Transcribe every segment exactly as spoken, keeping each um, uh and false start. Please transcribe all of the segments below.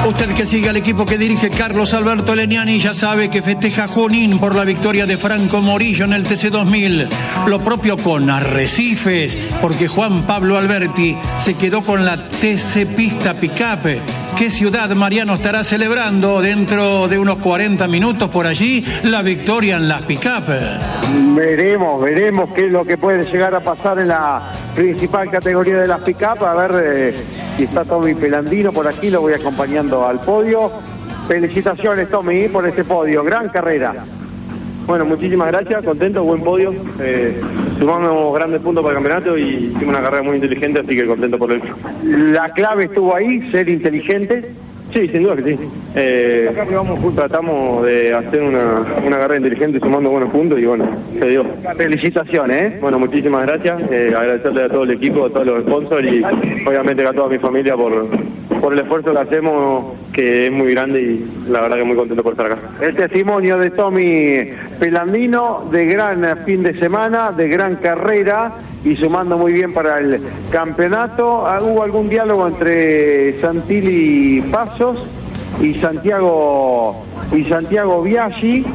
Usted que sigue al equipo que dirige Carlos Alberto Leniani ya sabe que festeja Junín por la victoria de Franco Morillo en el T C dos mil. Lo propio con Arrecifes, porque Juan Pablo Alberti se quedó con la T C Pista Pickup. ¿Qué ciudad, Mariano, estará celebrando dentro de unos cuarenta minutos por allí la victoria en las Pickup? Veremos, veremos qué es lo que puede llegar a pasar en la principal categoría de las Pickup. A ver eh, si está Tommy Pelandino por aquí, lo voy acompañando al podio. Felicitaciones, Tommy, por este podio, gran carrera. Bueno, muchísimas gracias, contento, buen podio. Eh, sumamos grandes puntos para el campeonato y hicimos una carrera muy inteligente, así que contento por eso. ¿La clave estuvo ahí, ser inteligente? Sí, sin duda que sí. Eh, tratamos de hacer una, una carrera inteligente sumando buenos puntos y bueno, se dio. Felicitaciones, ¿eh? Bueno, muchísimas gracias. Eh, agradecerle a todo el equipo, a todos los sponsors y obviamente a toda mi familia por, por el esfuerzo que hacemos, que es muy grande y la verdad que muy contento por estar acá. El testimonio de Tommy Pelandino, de gran fin de semana, de gran carrera y sumando muy bien para el campeonato. ¿Hubo algún diálogo entre Santilli Pasos y Santiago y Santiago Biaggi?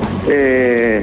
Eh,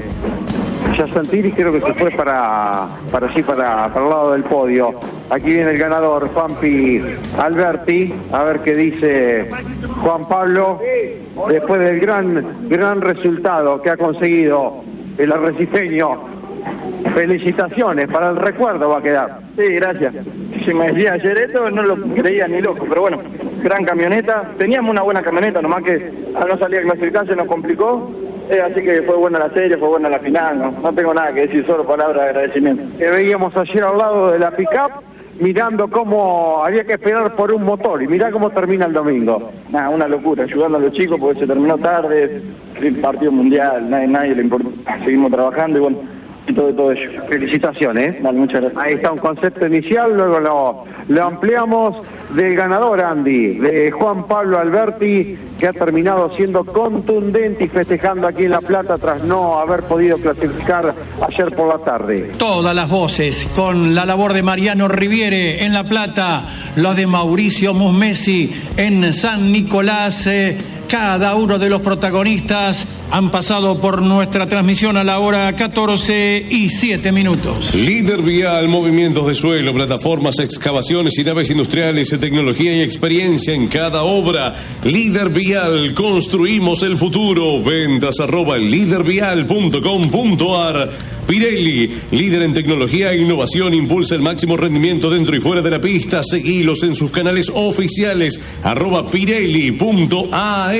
ya Santilli creo que se fue para para allí para, para el lado del podio. Aquí viene el ganador, Juanpi Alberti, a ver qué dice Juan Pablo después del gran gran resultado que ha conseguido el arrecifeño. Felicitaciones, para el recuerdo va a quedar. Sí, gracias. Si me decía ayer esto, no lo creía ni loco, pero bueno, gran camioneta. Teníamos una buena camioneta, nomás que al no salir a clasificar se nos complicó. Eh, así que fue buena la serie, fue buena la final. No, no tengo nada que decir, solo palabras de agradecimiento. Que veíamos ayer al lado de la pick-up, mirando cómo había que esperar por un motor, y mirá cómo termina el domingo. Nada, una locura, ayudando a los chicos porque se terminó tarde, el partido mundial, nadie, nadie le importa. Seguimos trabajando y bueno, y todo, todo ello. Felicitaciones, ¿eh? Vale, muchas gracias. Ahí está un concepto inicial, luego lo, lo ampliamos del ganador, Andy, de Juan Pablo Alberti, que ha terminado siendo contundente y festejando aquí en La Plata tras no haber podido clasificar ayer por la tarde. Todas las voces con la labor de Mariano Riviere en La Plata, los de Mauricio Musmesi en San Nicolás. Eh, Cada uno de los protagonistas han pasado por nuestra transmisión a la hora catorce y siete minutos. Líder Vial, movimientos de suelo, plataformas, excavaciones y naves industriales, tecnología y experiencia en cada obra. Líder Vial, construimos el futuro. Ventas arroba lídervial punto com punto ar. Pirelli, líder en tecnología e innovación, impulsa el máximo rendimiento dentro y fuera de la pista. Seguilos en sus canales oficiales, arroba pirelli punto ar.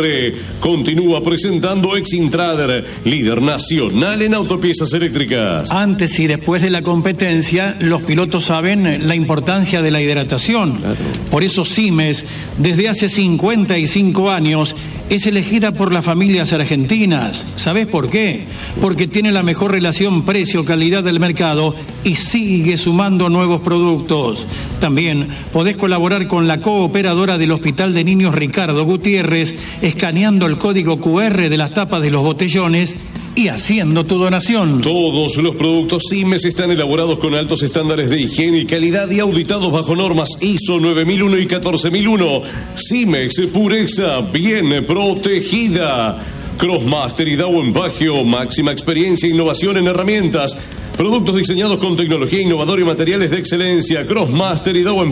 Continúa presentando Exintrader, líder nacional en autopiezas eléctricas. Antes y después de la competencia, los pilotos saben la importancia de la hidratación. Claro. Por eso Simes, desde hace cincuenta y cinco años, es elegida por las familias argentinas. ¿Sabés por qué? Porque tiene la mejor relación precio-calidad del mercado y sigue sumando nuevos productos. También podés colaborar con la cooperadora del Hospital de Niños Ricardo Gutiérrez, escaneando el código cu erre de las tapas de los botellones y haciendo tu donación. Todos los productos Simes están elaborados con altos estándares de higiene y calidad y auditados bajo normas I S O nueve mil uno y catorce mil uno. Simes, pureza bien protegida. Crossmaster y Dow Empagio, máxima experiencia e innovación en herramientas. Productos diseñados con tecnología innovadora y materiales de excelencia. Crossmaster y Dow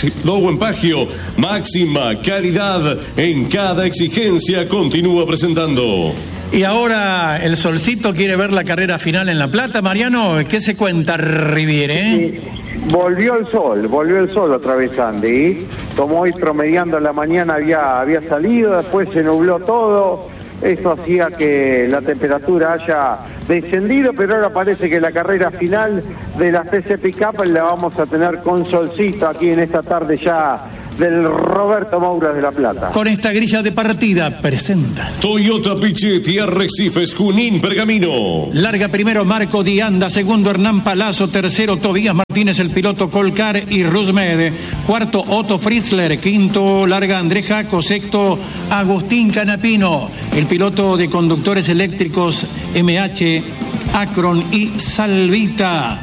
Empagio, máxima calidad en cada exigencia. Continúa presentando. Y ahora el Solcito quiere ver la carrera final en La Plata. Mariano, ¿qué se cuenta Riviere? Sí. Volvió el sol, volvió el sol otra vez, Andy. Como hoy promediando la mañana había, había salido, después se nubló todo. Esto hacía que la temperatura haya descendido, pero ahora parece que la carrera final de la T C Pickup la vamos a tener con solcito aquí en esta tarde ya del Roberto Moura de La Plata. Con esta grilla de partida presenta Toyota Pichetti, Arrecifes, Junín, Pergamino. Larga primero Marco Dianda, segundo Hernán Palazzo, tercero Tobías Martínez, el piloto Colcar y Rusmed, cuarto Otto Fritzler, quinto larga André Jaco, sexto Agustín Canapino, el piloto de conductores eléctricos M H, Akron y Salvita.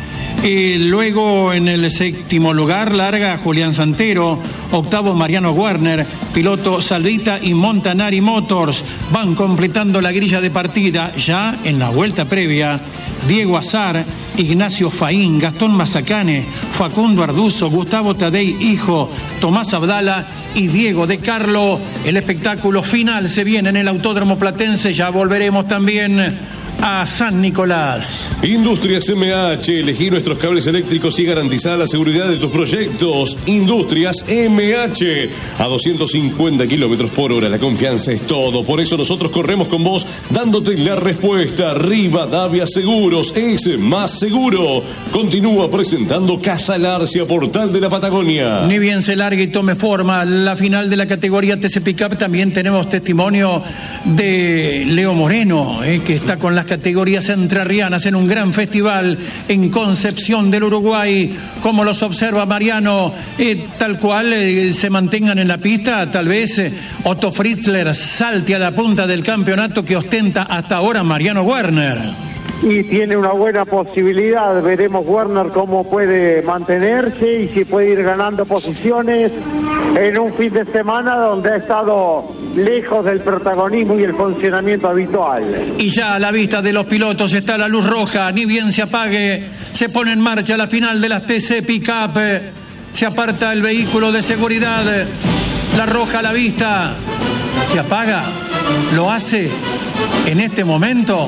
Y luego en el séptimo lugar larga Julián Santero, octavo Mariano Werner, piloto Salvita y Montanari Motors. Van completando la grilla de partida ya en la vuelta previa. Diego Azar, Ignacio Faín, Gastón Mazacane, Facundo Arduzo, Gustavo Tadei Hijo, Tomás Abdala y Diego de Carlo. El espectáculo final se viene en el Autódromo Platense. Ya volveremos también a San Nicolás. Industrias M H, elegí nuestros cables eléctricos y garantizar la seguridad de tus proyectos. Industrias M H, a doscientos cincuenta kilómetros por hora, la confianza es todo. Por eso nosotros corremos con vos, dándote la respuesta. Rivadavia Seguros es más seguro. Continúa presentando Casa Larcia, Portal de la Patagonia. Ni bien se largue y tome forma la final de la categoría T C Pickup. También tenemos testimonio de Leo Moreno, eh, que está con las categorías entrerrianas en un gran festival en Concepción del Uruguay. Como los observa Mariano, eh, tal cual eh, se mantengan en la pista, tal vez eh, Otto Fritzler salte a la punta del campeonato que ostenta hasta ahora Mariano Werner. Y tiene una buena posibilidad, veremos Werner cómo puede mantenerse y si puede ir ganando posiciones en un fin de semana donde ha estado lejos del protagonismo y el funcionamiento habitual. Y ya a la vista de los pilotos está la luz roja, ni bien se apague, se pone en marcha la final de las T C Pickup, se aparta el vehículo de seguridad, la roja a la vista, se apaga, lo hace en este momento.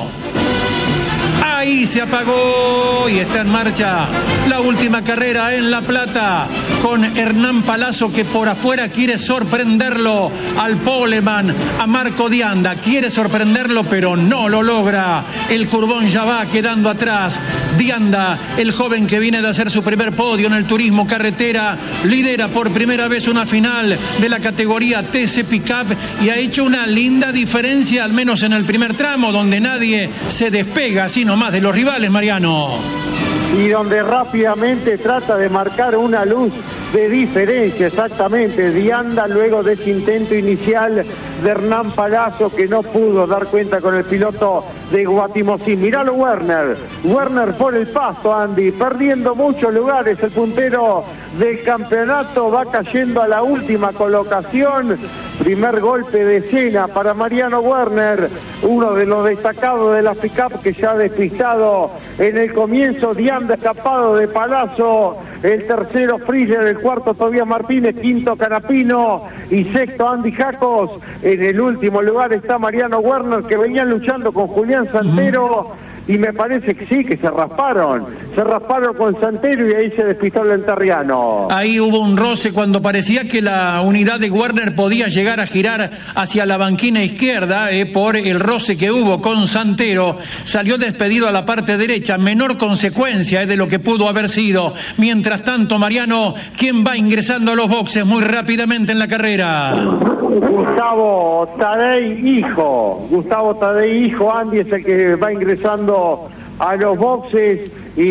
Ahí se apagó y está en marcha la última carrera en La Plata con Hernán Palazzo, que por afuera quiere sorprenderlo al poleman, a Marco Dianda. Quiere sorprenderlo pero no lo logra. El Curbón ya va quedando atrás. Dianda, el joven que viene de hacer su primer podio en el turismo carretera, lidera por primera vez una final de la categoría T C Pickup y ha hecho una linda diferencia, al menos en el primer tramo, donde nadie se despega así nomás de los rivales, Mariano. Y donde rápidamente trata de marcar una luz de diferencia, exactamente. Dianda, luego de ese intento inicial de Hernán Palazzo, que no pudo dar cuenta con el piloto de Guatimosí. Miralo Werner, Werner por el pasto, Andy, perdiendo muchos lugares, el puntero del campeonato va cayendo a la última colocación. Primer golpe de escena para Mariano Werner, uno de los destacados de la pick-up que ya ha despistado en el comienzo. Dianda escapado de Palazzo, el tercero Friger, el cuarto Tobias Martínez, quinto Canapino y sexto Andy Jacos. En el último lugar está Mariano Werner, que venían luchando con Julián Santero. Y me parece que sí, que se rasparon. Se rasparon con Santero y ahí se despistó el enterriano. Ahí hubo un roce cuando parecía que la unidad de Werner podía llegar a girar hacia la banquina izquierda, eh, por el roce que hubo con Santero. Salió despedido a la parte derecha, menor consecuencia eh, de lo que pudo haber sido. Mientras tanto, Mariano, quien va ingresando a los boxes muy rápidamente en la carrera. Gustavo Tadei Hijo. Gustavo Tadei Hijo, Andy, es el que va ingresando a los boxes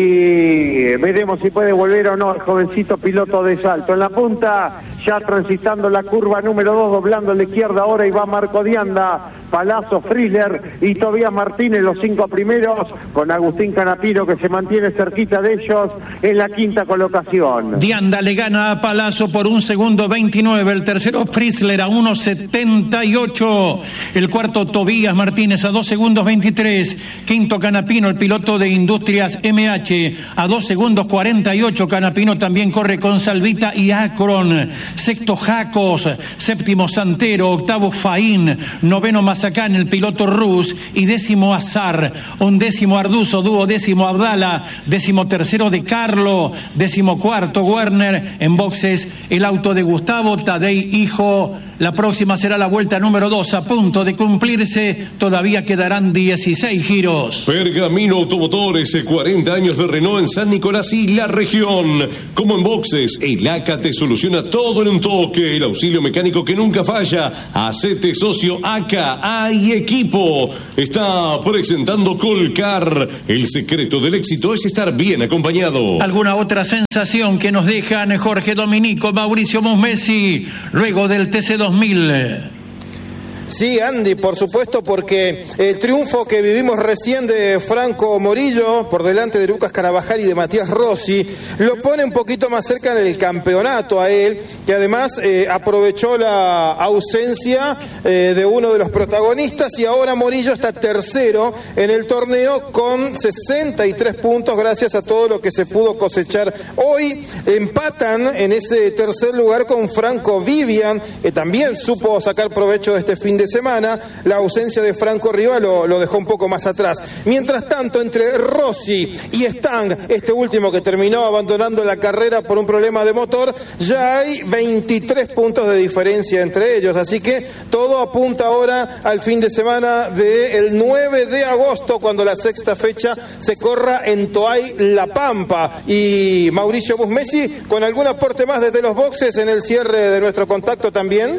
y veremos si puede volver o no el jovencito piloto de Salto. En la punta, ya transitando la curva número dos, doblando a la izquierda ahora, y va Marco Dianda, Palazzo, Frizzler y Tobias Martínez, los cinco primeros, con Agustín Canapino que se mantiene cerquita de ellos en la quinta colocación. Dianda le gana a Palazzo por un segundo veintinueve, el tercero Frizzler a uno setenta y ocho, el cuarto Tobias Martínez a dos segundos veintitrés, quinto Canapino, el piloto de Industrias M H, a dos segundos cuarenta y ocho, Canapino también corre con Salvita y Akron, sexto Jacos, séptimo Santero, octavo Faín, noveno Mazacán, el piloto Rus, y décimo Azar, undécimo Arduzo, duodécimo Abdala, décimo tercero de Carlo, décimo cuarto Werner. En boxes el auto de Gustavo Tadei Hijo. La próxima será la vuelta número dos, a punto de cumplirse, todavía quedarán dieciséis giros. Pergamino Automotores, cuarenta años de Renault en San Nicolás y la región. Como en boxes, el A C A te soluciona todo en un toque, el auxilio mecánico que nunca falla. Hacete socio A C A, hay equipo. Está presentando Colcar. El secreto del éxito es estar bien acompañado. ¿Alguna otra sensación que nos dejan Jorge Dominico, Mauricio Musmesi, luego del T C dos mil? Sí, Andy, por supuesto, porque el triunfo que vivimos recién de Franco Morillo, por delante de Lucas Carabajal y de Matías Rossi, lo pone un poquito más cerca en el campeonato a él, que además eh, aprovechó la ausencia eh, de uno de los protagonistas, y ahora Morillo está tercero en el torneo con sesenta y tres puntos gracias a todo lo que se pudo cosechar hoy. Empatan en ese tercer lugar con Franco Vivian, que también supo sacar provecho de este fin de semana. La ausencia de Franco Riva lo, lo dejó un poco más atrás. Mientras tanto, entre Rossi y Stang, este último que terminó abandonando la carrera por un problema de motor, ya hay veintitrés puntos de diferencia entre ellos, así que todo apunta ahora al fin de semana del nueve de agosto, cuando la sexta fecha se corra en Toay La Pampa. Y Mauricio Musmesi, con algún aporte más desde los boxes en el cierre de nuestro contacto también.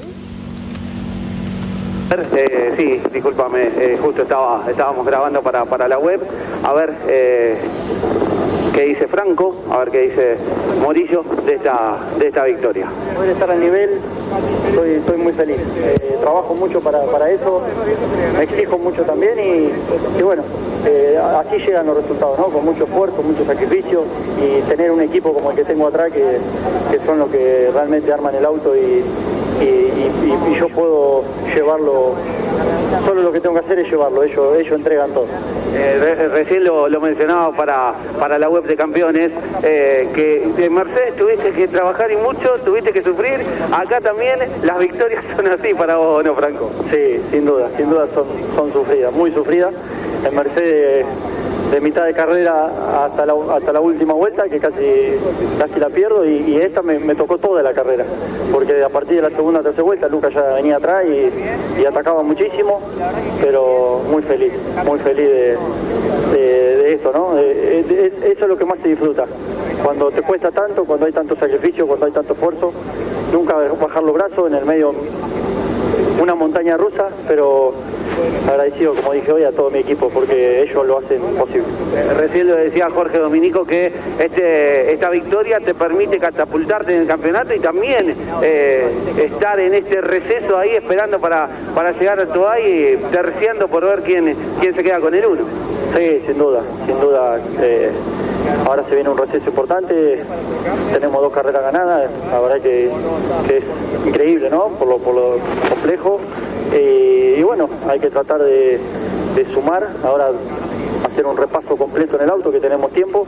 Eh, sí, discúlpame, eh, justo estaba, estábamos grabando para, para la web. A ver eh, qué dice Franco, a ver qué dice Morillo de esta, de esta victoria. Poder estar al nivel, estoy, estoy muy feliz. Eh, trabajo mucho para, para eso, me exijo mucho también y, y bueno, eh, así llegan los resultados, ¿no? Con mucho esfuerzo, mucho sacrificio, y tener un equipo como el que tengo atrás que, que son los que realmente arman el auto y Y, y, y yo puedo llevarlo, solo lo que tengo que hacer es llevarlo, ellos, ellos entregan todo. Eh, re, recién lo, lo mencionaba para, para la web de campeones, eh, que en Mercedes tuviste que trabajar y mucho, tuviste que sufrir, acá también las victorias son así para vos, ¿no, Franco? Sí, sin duda, sin duda son, son sufridas, muy sufridas. En Mercedes, de mitad de carrera hasta la, hasta la última vuelta, que casi, casi la pierdo, y, y esta me, me tocó toda la carrera, porque a partir de la segunda o tercera vuelta Lucas ya venía atrás y, y atacaba muchísimo, pero muy feliz, muy feliz de, de, de eso, ¿no? De, de, de, eso es lo que más se disfruta, cuando te cuesta tanto, cuando hay tanto sacrificio, cuando hay tanto esfuerzo, nunca bajar los brazos en el medio, una montaña rusa, pero agradecido, como dije hoy, a todo mi equipo, porque ellos lo hacen posible. Recién lo decía Jorge Dominico, que este, esta victoria te permite catapultarte en el campeonato y también eh, estar en este receso ahí esperando para, para llegar a Toay, terciando por ver quién, quién se queda con el uno. Sí, sin duda, sin duda. Eh, ahora se viene un receso importante, tenemos dos carreras ganadas, la verdad que, que es increíble, ¿no? Por lo, por lo complejo. Eh, y bueno, hay que tratar de, de sumar, ahora hacer un repaso completo en el auto, que tenemos tiempo.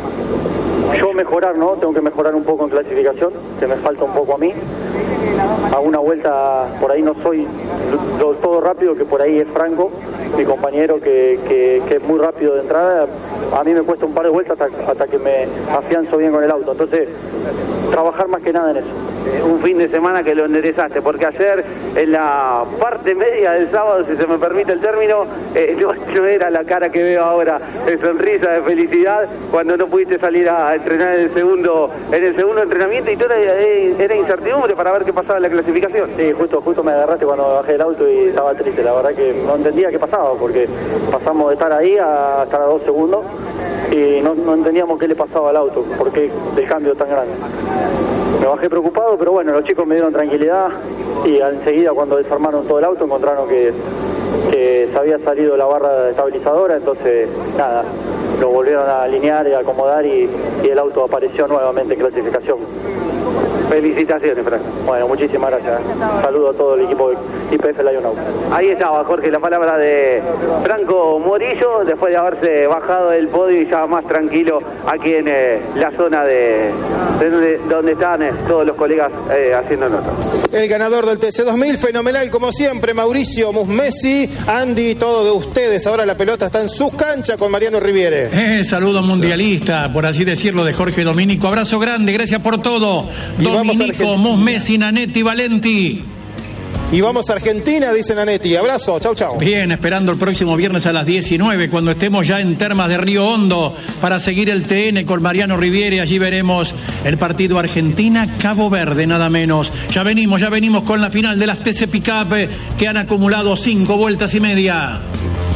Yo mejorar, ¿no? Tengo que mejorar un poco en clasificación, que me falta un poco a mí. A una vuelta, por ahí no soy lo, todo rápido, que por ahí es Franco, mi compañero, que, que, que es muy rápido de entrada. A mí me cuesta un par de vueltas hasta, hasta que me afianzo bien con el auto. Entonces, trabajar más que nada en eso. Un fin de semana que lo enderezaste, porque ayer en la parte media del sábado, si se me permite el término, eh, no, no era la cara que veo ahora de sonrisa, de felicidad, cuando no pudiste salir a entrenar en el segundo en el segundo entrenamiento, y todo era, era incertidumbre para ver qué pasaba en la clasificación. Sí, justo justo me agarraste cuando bajé del auto y estaba triste, la verdad que no entendía qué pasaba, porque pasamos de estar ahí a estar a dos segundos y no, no entendíamos qué le pasaba al auto, por qué el cambio tan grande. Me bajé preocupado, pero bueno, los chicos me dieron tranquilidad y enseguida, cuando desarmaron todo el auto, encontraron que, que se había salido la barra estabilizadora, entonces nada, lo volvieron a alinear y a acomodar y, y el auto apareció nuevamente en clasificación. Felicitaciones, Franco. Bueno, muchísimas gracias. Saludo a todo el equipo de I P F Lion Auto. Ahí estaba, Jorge, la palabra de Franco Morillo, después de haberse bajado del podio y ya más tranquilo aquí en eh, la zona de, de donde, donde están eh, todos los colegas eh, haciendo nota. El ganador del T C dos mil, fenomenal como siempre, Mauricio Musmesi. Andy, todo de ustedes. Ahora la pelota está en sus canchas con Mariano Riviere. Eh, saludo mundialista, por así decirlo, de Jorge Dominico. Abrazo grande, gracias por todo. Dominico, Musmesi, Nanetti, Valenti. Y vamos a Argentina, dice Nanetti. Abrazo, chau, chau. Bien, esperando el próximo viernes a las diecinueve, cuando estemos ya en Termas de Río Hondo, para seguir el T N con Mariano Riviere. Allí veremos el partido Argentina-Cabo Verde, nada menos. Ya venimos, ya venimos con la final de las T C Pickup, que han acumulado cinco vueltas y media.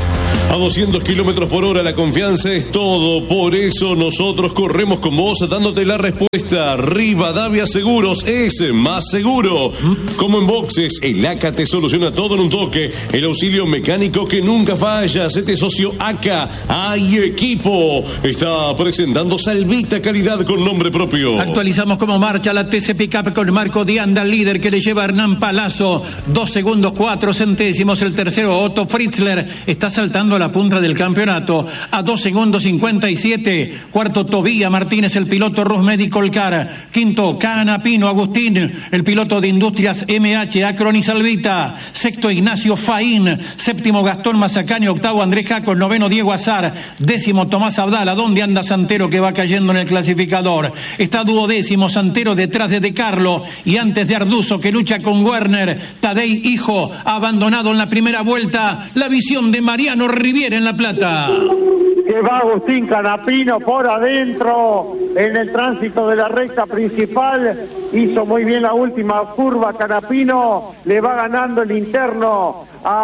A doscientos kilómetros por hora la confianza es todo, por eso nosotros corremos con vos dándote la respuesta. Rivadavia Seguros es más seguro. Como en boxes, el A C A te soluciona todo en un toque. El auxilio mecánico que nunca falla. Sete socio A C A. Hay equipo. Está presentando Salvita, calidad con nombre propio. Actualizamos cómo marcha la T C Pickup con Marco Dianda, líder, que le lleva a Hernán Palazzo. Dos segundos, cuatro centésimos. El tercero, Otto Fritzler, está saltando a la punta del campeonato. A dos segundos, cincuenta y siete. Cuarto, Tobía Martínez, el piloto Rusmedi Colcar. Quinto, Canapino Agustín, el piloto de Industrias M H, Acron y Salvita. Sexto, Ignacio Faín. Séptimo, Gastón Mazacani. Octavo, Andrés Jaco. Noveno, Diego Azar. Décimo, Tomás Abdala. ¿Dónde anda Santero, que va cayendo en el clasificador? Está duodécimo Santero detrás de De Carlo y antes de Arduzo, que lucha con Werner. Tadei Hijo ha abandonado en la primera vuelta. La visión de Mariano Riviera en La Plata. Que va Agustín Canapino por adentro en el tránsito de la recta principal. Hizo muy bien la última curva Canapino. Le va ganando el interno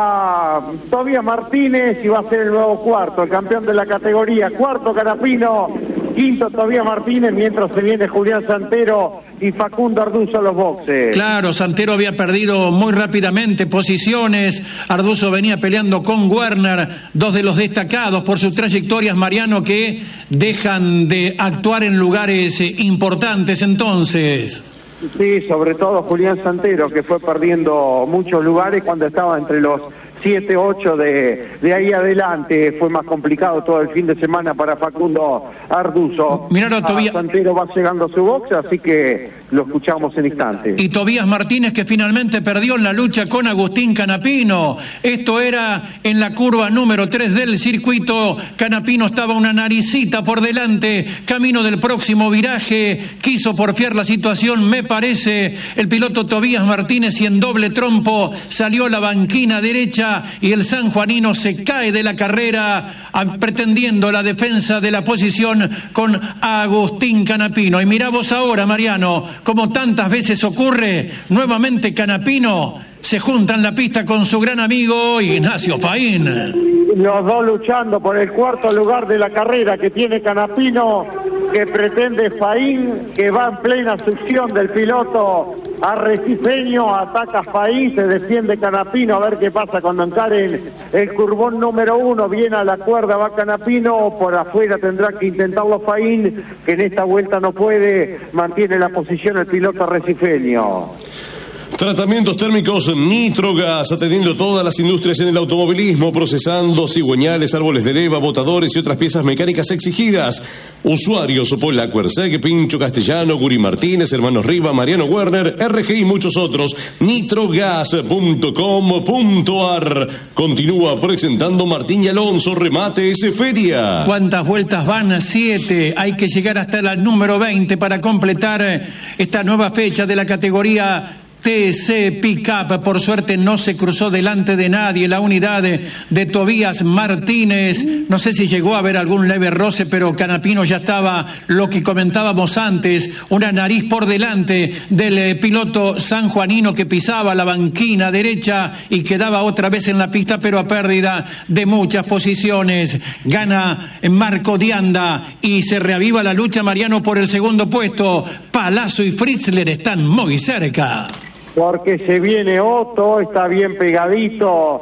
a Tobías Martínez y va a ser el nuevo cuarto, el campeón de la categoría. Cuarto Canapino, quinto Tobías Martínez, mientras se viene Julián Santero y Facundo Arduzo a los boxes. Claro, Santero había perdido muy rápidamente posiciones. Arduzo venía peleando con Werner, dos de los destacados por sus trayectorias, Mariano, que dejan de actuar en lugares importantes entonces. Sí, sobre todo Julián Santero, que fue perdiendo muchos lugares cuando estaba entre los siete, ocho de, de ahí adelante. Fue más complicado todo el fin de semana para Facundo Arduzo. Mirá, Tobías Santero va llegando a su box, así que lo escuchamos en instantes. Y Tobías Martínez, que finalmente perdió en la lucha con Agustín Canapino. Esto era en la curva número tres del circuito. Canapino estaba una naricita por delante, camino del próximo viraje. Quiso porfiar la situación, me parece, el piloto Tobías Martínez, y en doble trompo salió la banquina derecha y el sanjuanino se cae de la carrera pretendiendo la defensa de la posición con Agustín Canapino. Y mirá vos ahora, Mariano, como tantas veces ocurre, nuevamente Canapino se junta en la pista con su gran amigo Ignacio Faín. Los dos luchando por el cuarto lugar de la carrera que tiene Canapino, que pretende Faín, que va en plena succión del piloto arrecifeño. Ataca Faín, se defiende Canapino, a ver qué pasa cuando encaren el curvón número uno. Viene a la cuerda, va Canapino, por afuera tendrá que intentarlo Faín, que en esta vuelta no puede, mantiene la posición el piloto arrecifeño. Tratamientos térmicos Nitrogas, atendiendo todas las industrias en el automovilismo, procesando cigüeñales, árboles de leva, botadores y otras piezas mecánicas exigidas. Usuarios: Paul Acuerseg, Pincho Castellano, Guri Martínez, Hermanos Riva, Mariano Werner, R G y muchos otros. Nitrogas punto com punto ar. Continúa presentando Martín y Alonso, Remates Feria. ¿Cuántas vueltas van? Siete. Hay que llegar hasta la número veinte para completar esta nueva fecha de la categoría T C Pickup. Por suerte no se cruzó delante de nadie la unidad de, de Tobías Martínez. No sé si llegó a haber algún leve roce, pero Canapino ya estaba, lo que comentábamos antes, una nariz por delante del eh, piloto sanjuanino, que pisaba la banquina derecha y quedaba otra vez en la pista, pero a pérdida de muchas posiciones. Gana Marco Dianda y se reaviva la lucha, Mariano, por el segundo puesto. Palazzo y Fritzler están muy cerca. Porque se viene Otto, está bien pegadito,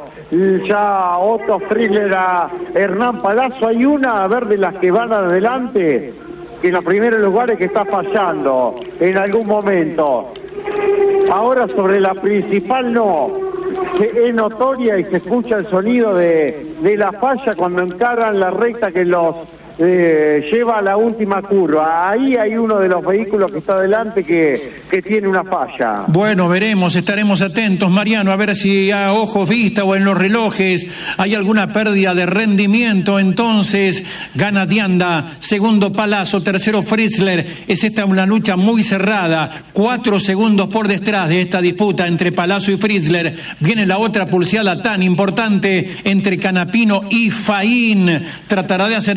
ya Otto, Fritzler, a Hernán Palazzo. Hay una, a ver, de las que van adelante, que en los primeros lugares que está fallando en algún momento. Ahora sobre la principal no, es notoria y se escucha el sonido de, de la falla cuando encaran la recta que los eh, lleva a la última curva. Ahí hay uno de los vehículos que está adelante que, que tiene una falla. Bueno, veremos, estaremos atentos, Mariano, a ver si a ojos vista o en los relojes hay alguna pérdida de rendimiento. Entonces gana Dianda, segundo Palazzo, tercero Fritzler. Es esta una lucha muy cerrada, cuatro segundos por detrás de esta disputa entre Palazzo y Fritzler. Viene la otra pulseada tan importante entre Canapino y Faín. Tratará de acercarse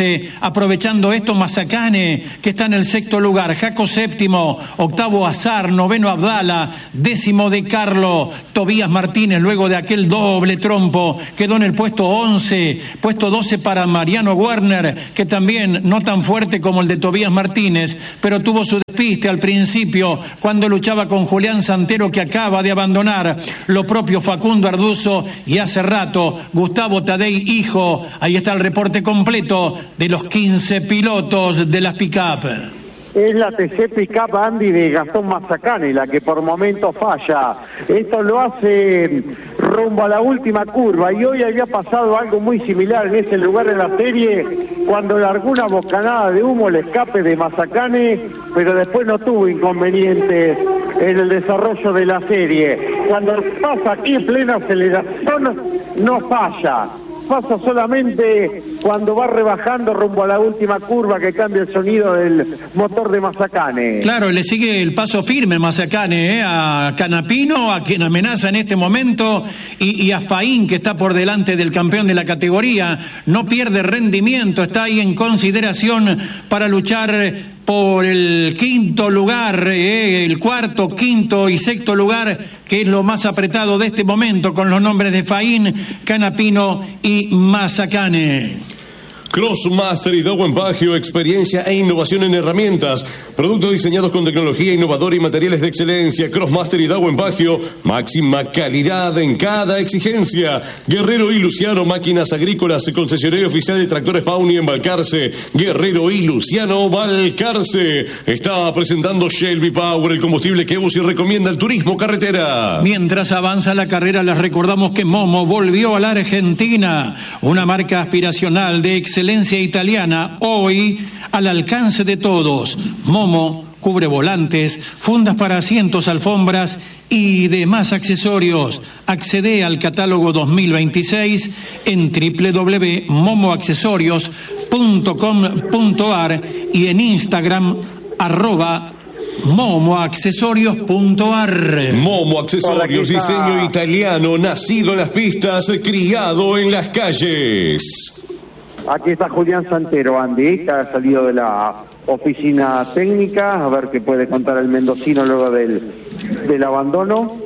once, aprovechando esto Mazacane, que está en el sexto lugar, Jaco séptimo, octavo Azar, noveno Abdala, décimo De Carlo, Tobías Martínez, luego de aquel doble trompo, quedó en el puesto once, puesto doce para Mariano Werner, que también no tan fuerte como el de Tobías Martínez, pero tuvo su despiste al principio cuando luchaba con Julián Santero, que acaba de abandonar, lo propio Facundo Arduzo y hace rato Gustavo Tadei hijo. Ahí está el reporte completo de los quince pilotos de las pick-up. Es la T C Pickup Andy de Gastón Mazacane la que por momentos falla. Esto lo hace rumbo a la última curva y hoy había pasado algo muy similar en ese lugar en la serie cuando largó una bocanada de humo el escape de Mazacane, pero después no tuvo inconvenientes en el desarrollo de la serie. Cuando pasa aquí en plena aceleración no falla. Pasa solamente cuando va rebajando rumbo a la última curva que cambia el sonido del motor de Mazacane. Claro, le sigue el paso firme Mazacane, ¿eh? A Canapino, a quien amenaza en este momento, y, y a Faín, que está por delante del campeón de la categoría. No pierde rendimiento, está ahí en consideración para luchar por el quinto lugar, eh, el cuarto, quinto y sexto lugar, que es lo más apretado de este momento, con los nombres de Faín, Canapino y Mazacane. Crossmaster y Dawen Bagio, experiencia e innovación en herramientas. Productos diseñados con tecnología innovadora y materiales de excelencia. Crossmaster y Dawen Bagio, máxima calidad en cada exigencia. Guerrero y Luciano, máquinas agrícolas, concesionario oficial de tractores Pauni en Balcarce. Guerrero y Luciano, Balcarce. Está presentando Shelby Power, el combustible que usa y recomienda el turismo carretera. Mientras avanza la carrera, les recordamos que Momo volvió a la Argentina. Una marca aspiracional de excelencia italiana, hoy al alcance de todos. Momo cubre volantes, fundas para asientos, alfombras y demás accesorios. Accede al catálogo dos mil veintiséis en doble u doble u doble u punto momo accesorios punto com punto a r y en Instagram arroba momo accesorios punto a r. Momo Accesorios, diseño italiano, nacido en las pistas, criado en las calles. Aquí está Julián Santero, Andy, que ha salido de la oficina técnica, a ver qué puede contar el mendocino luego del, del abandono.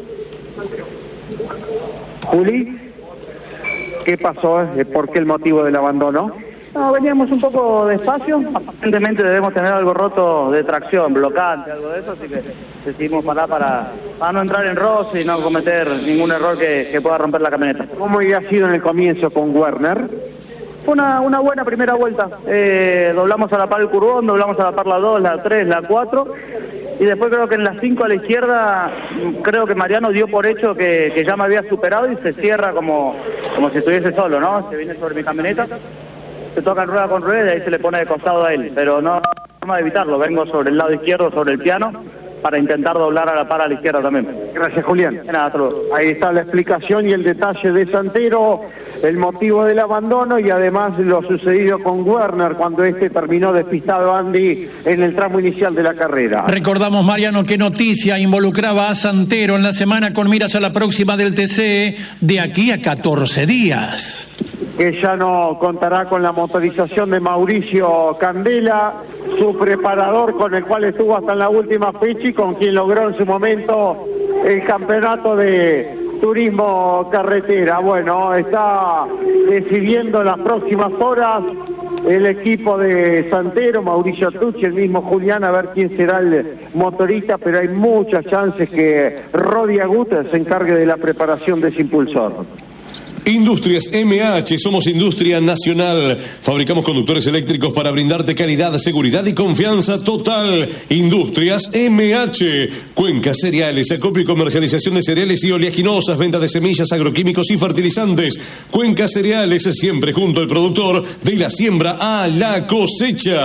Juli, ¿qué pasó? ¿Por qué el motivo del abandono? No, veníamos un poco despacio, aparentemente debemos tener algo roto de tracción, blocante, algo de eso, así que decidimos parar para, para no entrar en roce y no cometer ningún error que, que pueda romper la camioneta. ¿Cómo había sido en el comienzo con Werner? Fue una, una buena primera vuelta, eh, doblamos a la par el curbón, doblamos a la par la dos, la tres, la cuatro, y después creo que en las cinco a la izquierda, creo que Mariano dio por hecho que, que ya me había superado y se cierra como, como si estuviese solo, ¿no? Se viene sobre mi camioneta, se toca en rueda con rueda y ahí se le pone de costado a él, pero no hay forma de evitarlo, vengo sobre el lado izquierdo, sobre el piano, para intentar doblar a la par a la izquierda también. Gracias, Julián. De nada, hasta luego. Ahí está la explicación y el detalle de Santero, el motivo del abandono y además lo sucedido con Werner cuando este terminó despistado, Andy, en el tramo inicial de la carrera. Recordamos, Mariano, qué noticia involucraba a Santero en la semana con miras a la próxima del T C de aquí a catorce días. Que ya no contará con la motorización de Mauricio Candela, su preparador con el cual estuvo hasta en la última fecha y con quien logró en su momento el campeonato de turismo carretera. Bueno, está decidiendo las próximas horas el equipo de Santero, Mauricio Tucci, el mismo Julián, a ver quién será el motorista, pero hay muchas chances que Rodi Agut se encargue de la preparación de ese impulsor. Industrias M H, somos industria nacional. Fabricamos conductores eléctricos para brindarte calidad, seguridad y confianza total. Industrias M H. Cuenca Cereales, acopio y comercialización de cereales y oleaginosas, venta de semillas, agroquímicos y fertilizantes. Cuenca Cereales, siempre junto al productor, de la siembra a la cosecha.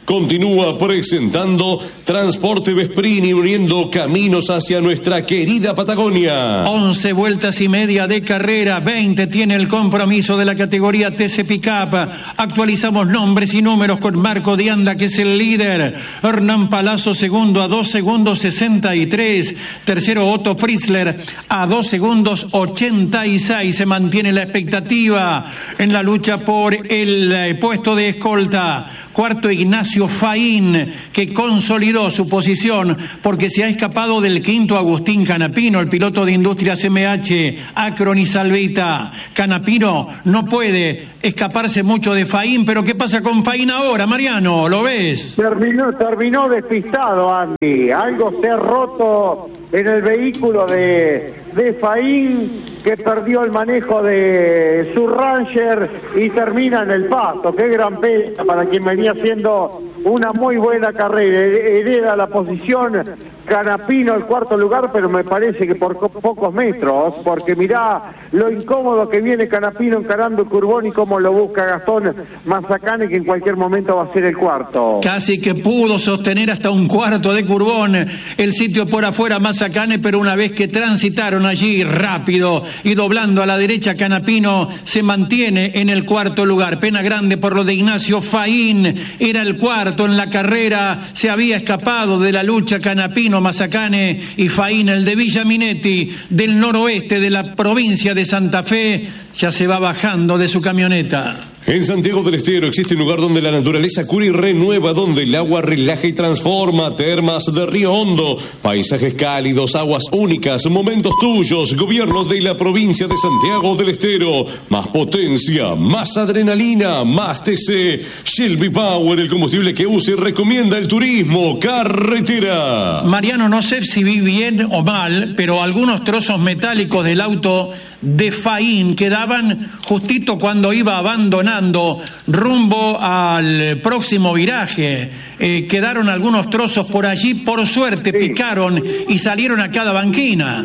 continúa presentando Transporte Vesprini, uniendo caminos hacia nuestra querida Patagonia. once vueltas y media de carrera, veinte tiene el compromiso de la categoría T C Pickup. Actualizamos nombres y números con Marco Dianda, que es el líder. Hernán Palazzo segundo a dos segundos sesenta y tres. Tercero Otto Fritzler a dos segundos ochenta y seis. Se mantiene la expectativa en la lucha por el eh, puesto de escolta. Cuarto Ignacio Faín, que consolidó su posición porque se ha escapado del quinto Agustín Canapino, el piloto de Industrias M H, Acron y Salvita. Canapino no puede escaparse mucho de Faín, pero ¿qué pasa con Faín ahora, Mariano? ¿Lo ves? Terminó, terminó despistado, Andy. Algo se ha roto en el vehículo de, de Faín, que perdió el manejo de su Ranger y termina en el pasto. Qué gran pena para quien venía haciendo una muy buena carrera. Hereda la posición Canapino el cuarto lugar, pero me parece que por pocos metros, porque mirá lo incómodo que viene Canapino encarando el curbón y cómo lo busca Gastón Mazacane, que en cualquier momento va a ser el cuarto. Casi que pudo sostener hasta un cuarto de curbón el sitio por afuera Mazacane, pero una vez que transitaron allí rápido y doblando a la derecha, Canapino se mantiene en el cuarto lugar. Pena grande por lo de Ignacio Faín, era el cuarto en la carrera, se había escapado de la lucha Canapino, Mazacane y Faín. El de Villa Minetti, del noroeste de la provincia de Santa Fe, ya se va bajando de su camioneta. En Santiago del Estero existe un lugar donde la naturaleza cura y renueva, donde el agua relaja y transforma. Termas de Río Hondo, paisajes cálidos, aguas únicas, momentos tuyos. Gobierno de la provincia de Santiago del Estero. Más potencia, más adrenalina, más T C. Shelby Power, el combustible que usa y recomienda el turismo carretera. Mariano, no sé si vi bien o mal, pero algunos trozos metálicos del auto de Faín quedaban justito cuando iba abandonando rumbo al próximo viraje. Eh, quedaron algunos trozos por allí, por suerte sí. Picaron y salieron a cada banquina.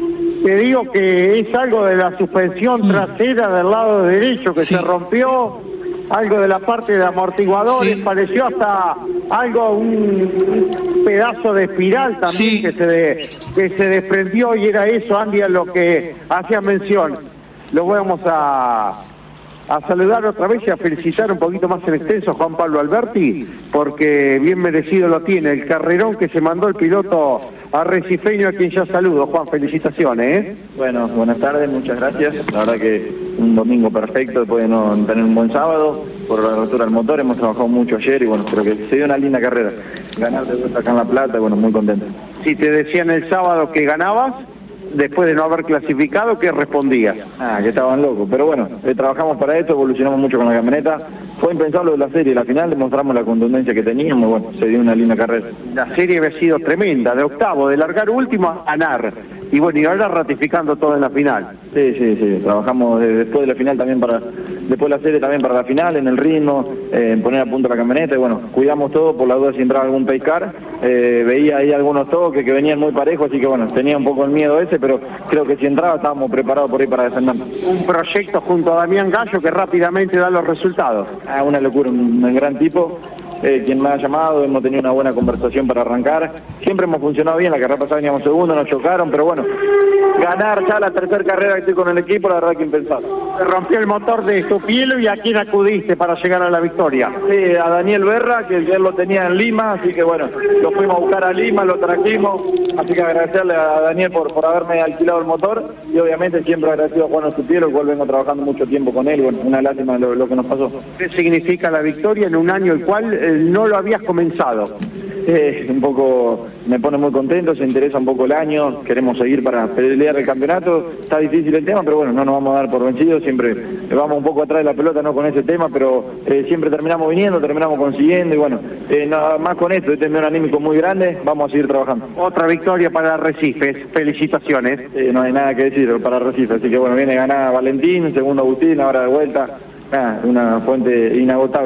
Te digo que es algo de la suspensión trasera del lado derecho que sí. Se rompió, algo de la parte de amortiguadores, sí. Pareció hasta algo, un pedazo de espiral también sí. que, se de, que se desprendió, y era eso, Andy, a lo que hacía mención. Lo vamos a, a saludar otra vez y a felicitar un poquito más en extenso a Juan Pablo Alberti, porque bien merecido lo tiene, el carrerón que se mandó el piloto arrecifeño, a quien ya saludo. Juan, felicitaciones, ¿eh? Bueno, buenas tardes, muchas gracias. La verdad que un domingo perfecto, después de no tener un buen sábado, por la rotura del motor, hemos trabajado mucho ayer y bueno, creo que se dio una linda carrera. Ganar de vuelta acá en La Plata, bueno, muy contento. Si te decían el sábado que ganabas, después de no haber clasificado, ¿qué respondías? Ah, que estaban locos, pero bueno, eh, trabajamos para esto, evolucionamos mucho con la camioneta. Fue impensable la serie, la final demostramos la contundencia que teníamos, bueno, se dio una linda carrera. La serie había sido tremenda, de octavo, de largar último a ganar, y bueno, y ahora ratificando todo en la final. Sí, sí, sí, trabajamos de, después de la final también para, después de la serie también para la final, en el ritmo, eh, en poner a punto la camioneta, y bueno, cuidamos todo por la duda si entraba algún pace car, eh, veía ahí algunos toques que venían muy parejos, así que bueno, tenía un poco el miedo ese, pero creo que si entraba estábamos preparados por ahí para defender. Un proyecto junto a Damián Gallo que rápidamente da los resultados. Ah, una locura, un, un gran tipo, eh, quien me ha llamado, hemos tenido una buena conversación para arrancar, siempre hemos funcionado bien, la carrera pasada veníamos segundo, nos chocaron, pero bueno, ganar ya la tercera carrera que estoy con el equipo, la verdad que impensable. Se rompió el motor de tu pielo, ¿y a quién acudiste para llegar a la victoria? Sí, a Daniel Berra, que él lo tenía en Lima, así que bueno, lo fuimos a buscar a Lima, lo trajimos, así que agradecerle a Daniel por, por haberme alquilado el motor, y obviamente siempre agradecido a Juan Osupielo, el cual vengo trabajando mucho tiempo con él, y bueno, una lástima lo, lo que nos pasó. ¿Qué significa la victoria en un año el cual eh, no lo habías comenzado? Eh, un poco, me pone muy contento, se interesa un poco el año, queremos seguir para pelear el campeonato, está difícil el tema, pero bueno, no nos vamos a dar por vencidos, siempre vamos un poco atrás de la pelota, no con ese tema, pero eh, siempre terminamos viniendo, terminamos consiguiendo, y bueno, eh, nada más con esto, este es un anímico muy grande, vamos a seguir trabajando. Otra victoria para Arrecifes, felicitaciones. Eh, no hay nada que decir para Arrecifes, así que bueno, viene ganada Valentín, segundo Agustín, ahora de vuelta, nada, una fuente inagotable.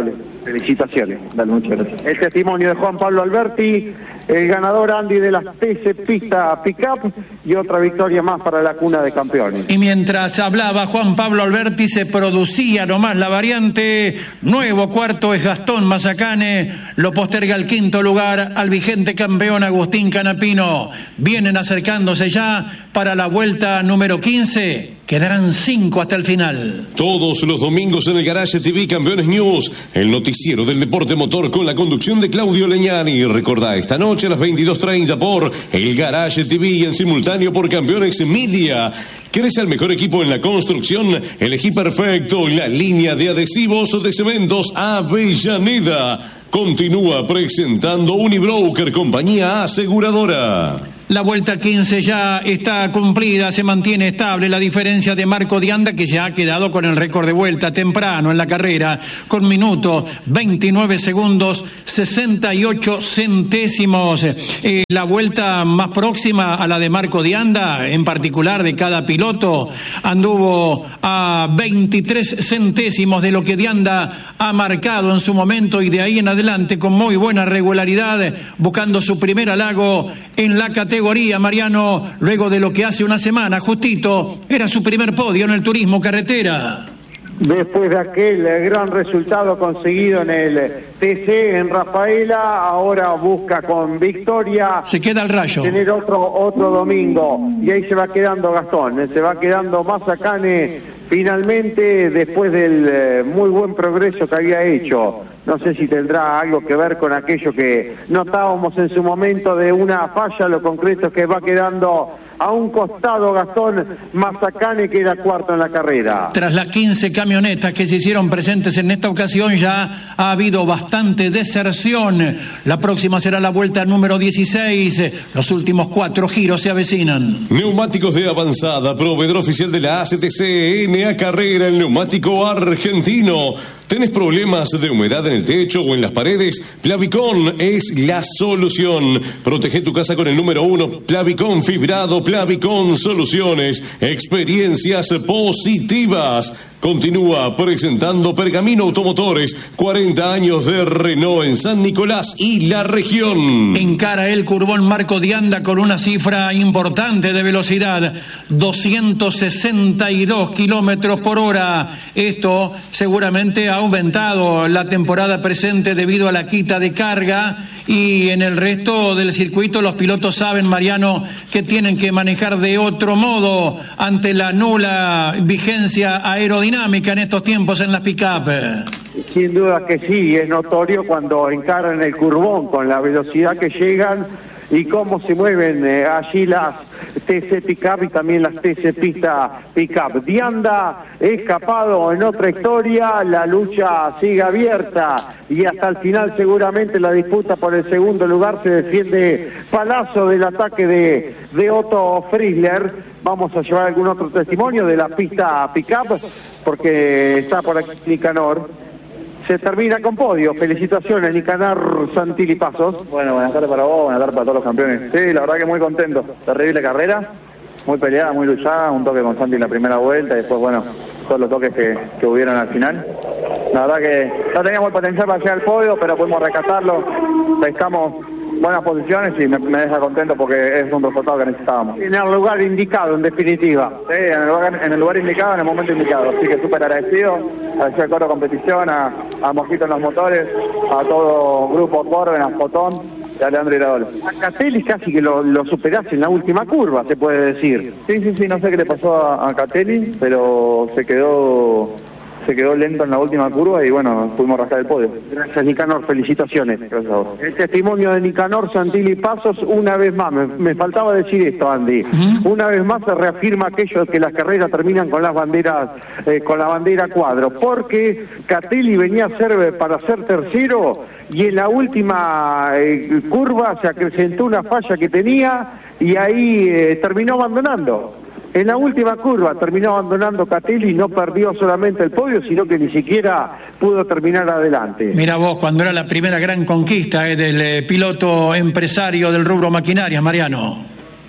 Felicitaciones. Dale, muchas gracias. El testimonio de Juan Pablo Alberti, el ganador Andy de las T C Pista Pickup y otra victoria más para la cuna de campeones. Y mientras hablaba Juan Pablo Alberti, se producía nomás la variante. Nuevo cuarto es Gastón Mazacane, lo posterga al quinto lugar al vigente campeón Agustín Canapino. Vienen acercándose ya para la vuelta número quince. Quedarán cinco hasta el final. Todos los domingos en el Garage T V Campeones News, el noticiero del deporte motor con la conducción de Claudio Leñani. Recordá, esta noche a las veintidós treinta por el Garage T V y en simultáneo por Campeones Media. ¿Querés el mejor equipo en la construcción? Elegí perfecto la línea de adhesivos de Cementos Avellaneda. Continúa presentando Unibroker, compañía aseguradora. La vuelta quince ya está cumplida, se mantiene estable la diferencia de Marco Dianda, que ya ha quedado con el récord de vuelta temprano en la carrera, con minuto veintinueve segundos sesenta y ocho centésimos. Eh, la vuelta más próxima a la de Marco Dianda, en particular de cada piloto, anduvo a veintitrés centésimos de lo que Dianda ha marcado en su momento, y de ahí en adelante con muy buena regularidad, buscando su primer halago en la categoría, Mariano, luego de lo que hace una semana justito era su primer podio en el turismo carretera. Después de aquel gran resultado conseguido en el T C en Rafaela, ahora busca con victoria. Se queda al rayo. Tener otro, otro domingo. Y ahí se va quedando Gastón, se va quedando Mazacane finalmente, después del eh, muy buen progreso que había hecho. No sé si tendrá algo que ver con aquello que notábamos en su momento de una falla, lo concreto es que va quedando a un costado Gastón Mazacane, que era cuarto en la carrera. Tras las quince camionetas que se hicieron presentes en esta ocasión, ya ha habido bastante deserción. La próxima será la vuelta número dieciséis. Los últimos cuatro giros se avecinan. Neumáticos de avanzada, proveedor oficial de la A C T C N A Carrera, el neumático argentino. ¿Tenés problemas de humedad en el techo o en las paredes? Plavicon es la solución. Protege tu casa con el número uno, Plavicon Fibrado, Plavicon Soluciones. Experiencias positivas. Continúa presentando Pergamino Automotores, cuarenta años de Renault en San Nicolás y la región. Encara el curbón Marco Dianda con una cifra importante de velocidad, doscientos sesenta y dos kilómetros por hora. Esto seguramente ha aumentado la temporada presente debido a la quita de carga, y en el resto del circuito los pilotos saben, Mariano, que tienen que manejar de otro modo ante la nula vigencia aerodinámica en estos tiempos en las pick-up. Sin duda que sí, es notorio cuando encaran el curbón con la velocidad que llegan y cómo se mueven eh, allí las T C Pickup y también las T C Pista Pickup. Dianda escapado en otra historia, la lucha sigue abierta y hasta el final seguramente la disputa por el segundo lugar se defiende Palazzo del ataque de, de Otto Frizzler. Vamos a llevar algún otro testimonio de la pista Pickup porque está por aquí Nicanor. Se termina con podio. Felicitaciones, Nicanor Santilli Pasos. Bueno, buenas tardes para vos, buenas tardes para todos los campeones. Sí, la verdad que muy contento. Terrible carrera, muy peleada, muy luchada, un toque con Santi en la primera vuelta y después, bueno, todos los toques que, que hubieron al final. La verdad que no teníamos el potencial para llegar al podio, pero pudimos rescatarlo. Pescamos buenas posiciones y me, me deja contento porque es un resultado que necesitábamos. En el lugar indicado, en definitiva. Sí, en el lugar, en el lugar indicado, en el momento indicado. Así que súper agradecido al Coro Competición, a, a Mojito en los motores, a todo Grupo Corben, a Fotón y a Leandro Iradol. A Catelli casi que lo, lo superaste en la última curva, se puede decir. Sí, sí, sí, no sé qué le pasó a, a Catelli, pero se quedó... se quedó lento en la última curva y bueno, pudimos rascar el podio. Gracias, Nicanor, felicitaciones. Gracias a vos. El testimonio de Nicanor Santilli Pasos, una vez más, me, me faltaba decir esto, Andy, uh-huh. Una vez más se reafirma aquello de que las carreras terminan con las banderas, eh, con la bandera cuadro, porque Catelli venía a ser para ser tercero y en la última eh, curva se acrecentó una falla que tenía y ahí eh, terminó abandonando. En la última curva terminó abandonando Catelli y no perdió solamente el podio, sino que ni siquiera pudo terminar adelante. Mira vos, cuando era la primera gran conquista eh, del eh, piloto empresario del rubro maquinaria, Mariano.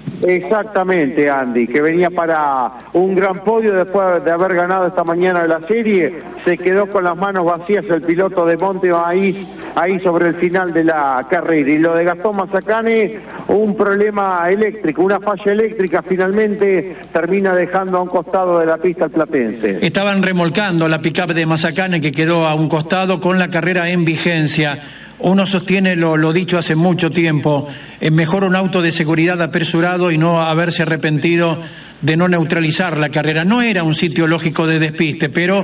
Exactamente, Andy, que venía para un gran podio después de haber ganado esta mañana la serie. Se quedó con las manos vacías el piloto de Monte ahí, ahí sobre el final de la carrera. Y lo de Gastón Mazacane, un problema eléctrico, una falla eléctrica, finalmente termina dejando a un costado de la pista el platense. Estaban remolcando la pick-up de Mazacane, que quedó a un costado con la carrera en vigencia. Uno sostiene lo, lo dicho hace mucho tiempo, es mejor un auto de seguridad apresurado y no haberse arrepentido de no neutralizar la carrera. No era un sitio lógico de despiste, pero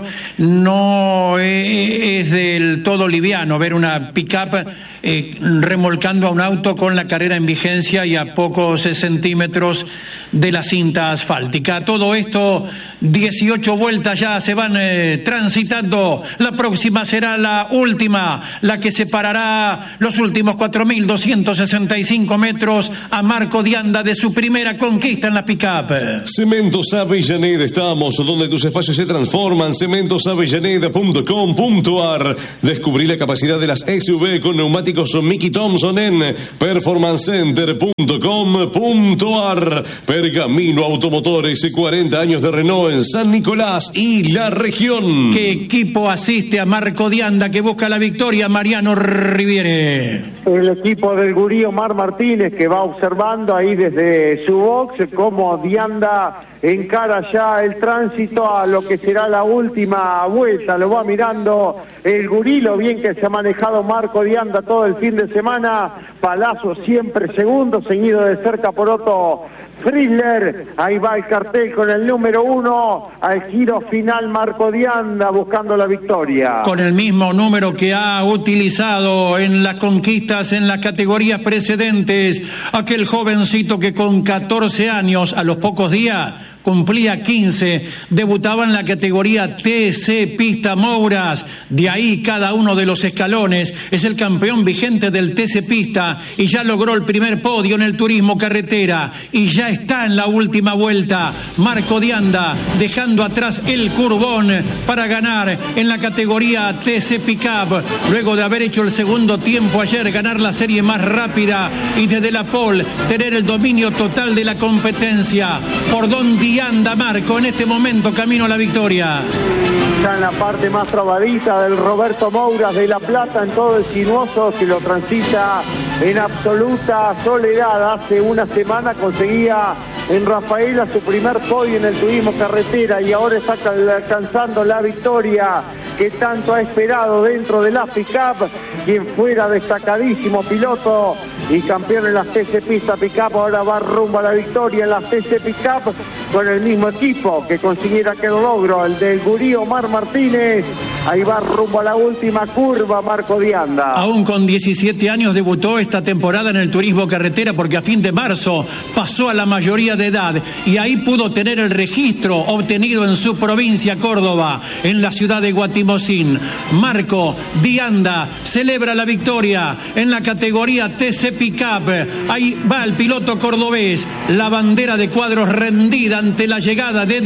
no es del todo liviano ver una pick-up eh, remolcando a un auto con la carrera en vigencia y a pocos centímetros de la cinta asfáltica. Todo esto, dieciocho vueltas ya se van eh, transitando. La próxima será la última, la que separará los últimos cuatro mil doscientos sesenta y cinco metros a Marco Dianda de su primera conquista en la pick-up. Cementos Avellaneda, estamos donde tus espacios se transforman. cementos avellaneda punto com punto a r. Descubrí la capacidad de las S U V con neumáticos Mickey Thompson en performance center punto com punto a r. Pergamino Automotores, cuarenta años de Renault en San Nicolás y la región. ¿Qué equipo asiste a Marco Dianda que busca la victoria? Mariano Riviere. El equipo del gurí Omar Martínez, que va observando ahí desde su box cómo Dianda encara ya el tránsito a lo que será la última vuelta. Lo va mirando el gurí, lo bien que se ha manejado Marco Dianda todo el fin de semana. Palazzo siempre segundo, seguido de cerca por Otto Frizzler. Ahí va el cartel con el número uno, al giro final Marco Dianda buscando la victoria. Con el mismo número que ha utilizado en las conquistas en las categorías precedentes, aquel jovencito que con catorce años, a los pocos días, cumplía quince, debutaba en la categoría T C Pista Mouras, de ahí cada uno de los escalones, es el campeón vigente del T C Pista y ya logró el primer podio en el turismo carretera y ya está en la última vuelta. Marco Dianda dejando atrás el curbón para ganar en la categoría T C Pickup, luego de haber hecho el segundo tiempo ayer, ganar la serie más rápida y desde la pole tener el dominio total de la competencia. Por donde anda Marco en este momento camino a la victoria. Ya en la parte más trabadita del Roberto Mouras de La Plata, en todo el sinuoso, que lo transita en absoluta soledad. Hace una semana conseguía en Rafaela su primer podio en el turismo carretera y ahora está alcanzando la victoria que tanto ha esperado dentro de la pick-up, quien fuera destacadísimo piloto y campeón en las T C Pista Pick-up, ahora va rumbo a la victoria en las T C Pick-up con el mismo equipo que consiguiera aquel logro, el del gurí Omar Martínez. Ahí va rumbo a la última curva Marco Dianda. Aún con diecisiete años debutó esta temporada en el turismo carretera, porque a fin de marzo pasó a la mayoría de edad y ahí pudo tener el registro obtenido en su provincia Córdoba, en la ciudad de Guatimozín. Marco Dianda celebra la victoria en la categoría T C Pickup. Ahí va el piloto cordobés, la bandera de cuadros rendida ante la llegada de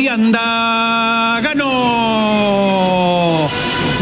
Dianda. ¡Ganó!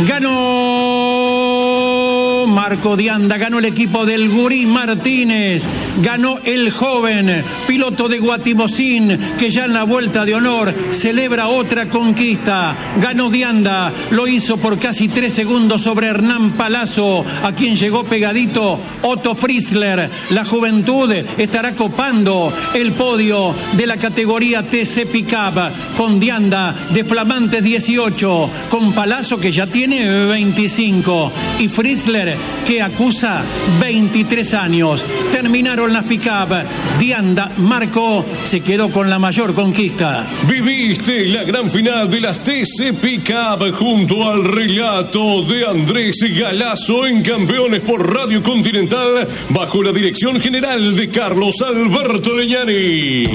¡Ganó! Marco Dianda, ganó el equipo del gurí Martínez, ganó el joven piloto de Guatimozín, que ya en la vuelta de honor celebra otra conquista. Ganó Dianda, lo hizo por casi tres segundos sobre Hernán Palazzo, a quien llegó pegadito Otto Frizzler. La juventud estará copando el podio de la categoría T C Pickup, con Dianda de flamantes dieciocho, con Palazzo que ya tiene veinticinco y Frizzler que acusa veintitrés años. Terminaron las pick-up. Dianda, Marco se quedó con la mayor conquista. Viviste la gran final de las T C Pickup junto al relato de Andrés Galazo en Campeones por Radio Continental, bajo la dirección general de Carlos Alberto Leñani.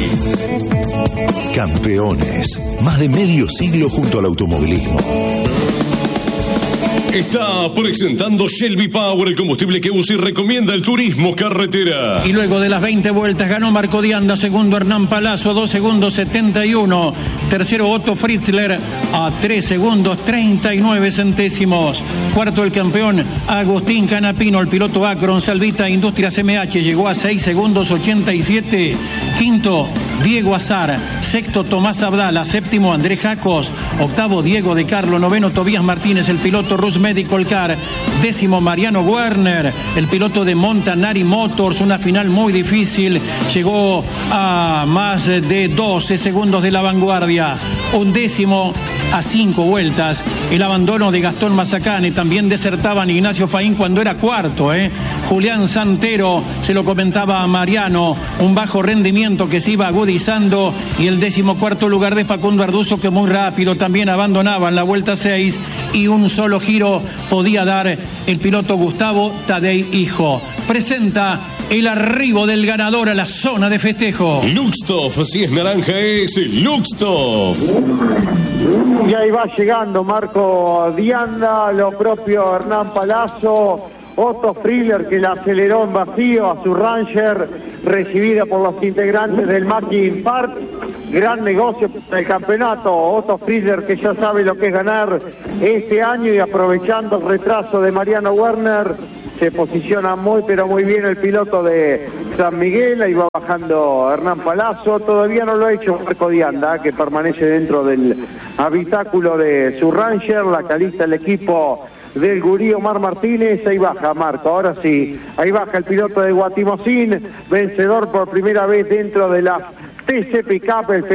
Campeones, más de medio siglo junto al automovilismo. Está presentando Shelby Power, el combustible que usa y recomienda el turismo carretera. Y luego de las veinte vueltas ganó Marco Dianda, segundo Hernán Palazzo, dos segundos setenta y uno. Tercero Otto Fritzler a tres segundos treinta y nueve centésimos. Cuarto el campeón Agustín Canapino, el piloto Akron Salvita Industrias M H, llegó a seis segundos ochenta y siete. Quinto Diego Azar, sexto Tomás Abdala, séptimo Andrés Jacos, octavo Diego de Carlo, noveno Tobías Martínez, el piloto Rus Medical Car, décimo Mariano Werner, el piloto de Montanari Motors, una final muy difícil, llegó a más de doce segundos de la vanguardia. Undécimo a cinco vueltas el abandono de Gastón Mazacane, también desertaban Ignacio Faín cuando era cuarto, ¿eh? Julián Santero, se lo comentaba a Mariano, un bajo rendimiento que se iba agudizando, y el décimo cuarto lugar de Facundo Arduzo, que muy rápido también abandonaba en la vuelta seis, y un solo giro podía dar el piloto Gustavo Tadei Hijo. Presenta el arribo del ganador a la zona de festejo. Luxtoff, si es naranja es Luxtoff. Y ahí va llegando Marco Dianda, lo propio Hernán Palazzo, Otto Fritzler, que la aceleró en vacío a su Ranger, recibida por los integrantes del Mackin Park. Gran negocio para el campeonato. Otto Fritzler, que ya sabe lo que es ganar este año, y aprovechando el retraso de Mariano Werner, se posiciona muy pero muy bien el piloto de San Miguel. Ahí va bajando Hernán Palazzo. Todavía no lo ha hecho Marco Dianda, que permanece dentro del habitáculo de su Ranger, la que alista el equipo del gurí Omar Martínez. Ahí baja Marco, ahora sí, ahí baja el piloto de Guatimozín, vencedor por primera vez dentro de la T C Pickup, el